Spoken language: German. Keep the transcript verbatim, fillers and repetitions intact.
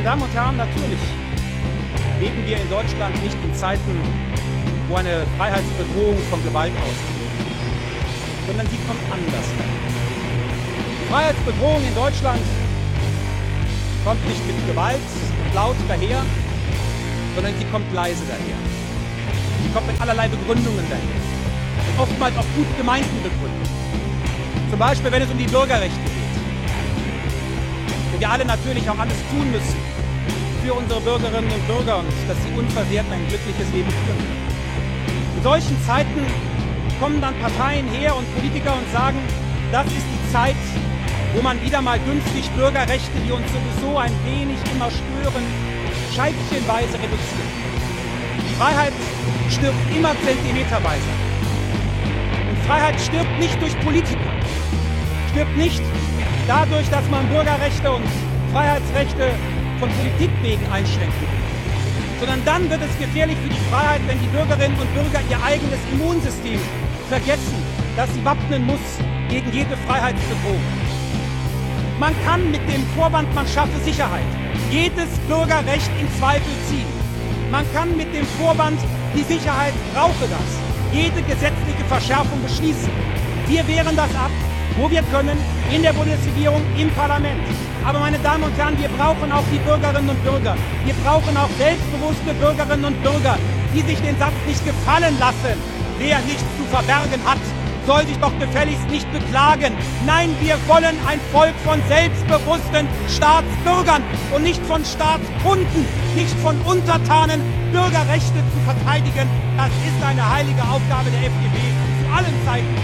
Meine Damen und Herren, natürlich leben wir in Deutschland nicht in Zeiten, wo eine Freiheitsbedrohung von Gewalt ausgeht, sondern sie kommt anders. Die Freiheitsbedrohung in Deutschland kommt nicht mit Gewalt und laut daher, sondern sie kommt leise daher. Sie kommt mit allerlei Begründungen daher. Und oftmals auch gut gemeinten Begründungen. Zum Beispiel, wenn es um die Bürgerrechte geht. Wo wir alle natürlich auch alles tun müssen für unsere Bürgerinnen und Bürger und dass sie unversehrt ein glückliches Leben führen können. In solchen Zeiten kommen dann Parteien her und Politiker und sagen, das ist die Zeit, wo man wieder mal günstig Bürgerrechte, die uns sowieso ein wenig immer stören, scheibchenweise reduziert. Die Freiheit stirbt immer zentimeterweise. Und Freiheit stirbt nicht durch Politiker, stirbt nicht dadurch, dass man Bürgerrechte und Freiheitsrechte von Politik wegen einschränken will, sondern dann wird es gefährlich für die Freiheit, wenn die Bürgerinnen und Bürger ihr eigenes Immunsystem vergessen, das sie wappnen muss gegen jede Freiheitsbedrohung. Man kann mit dem Vorwand, man schaffe Sicherheit, jedes Bürgerrecht in Zweifel ziehen. Man kann mit dem Vorwand, die Sicherheit brauche das, jede gesetzliche Verschärfung beschließen. Wir wehren das ab, wo wir können, in der Bundesregierung, im Parlament. Aber meine Damen und Herren, wir brauchen auch die Bürgerinnen und Bürger. Wir brauchen auch selbstbewusste Bürgerinnen und Bürger, die sich den Satz nicht gefallen lassen, wer nichts zu verbergen hat, soll sich doch gefälligst nicht beklagen. Nein, wir wollen ein Volk von selbstbewussten Staatsbürgern und nicht von Staatskunden, nicht von Untertanen. Bürgerrechte zu verteidigen, das ist eine heilige Aufgabe der F D P zu allen Zeiten.